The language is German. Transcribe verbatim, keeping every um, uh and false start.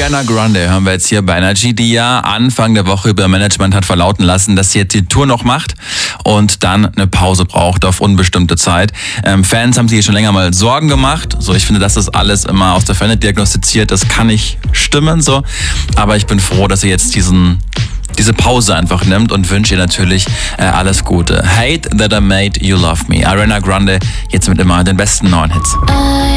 Ariana Grande hören wir jetzt hier bei Energy, die ja Anfang der Woche über Management hat verlauten lassen, dass sie jetzt die Tour noch macht und dann eine Pause braucht auf unbestimmte Zeit. Ähm, Fans haben sich schon länger mal Sorgen gemacht. So, ich finde, das ist alles immer aus der Ferne diagnostiziert. Das kann nicht stimmen, so. Aber ich bin froh, dass sie jetzt diesen diese Pause einfach nimmt und wünsche ihr natürlich äh, alles Gute. Hate That I Made You Love Me. Ariana Grande jetzt mit immer den besten neuen Hits.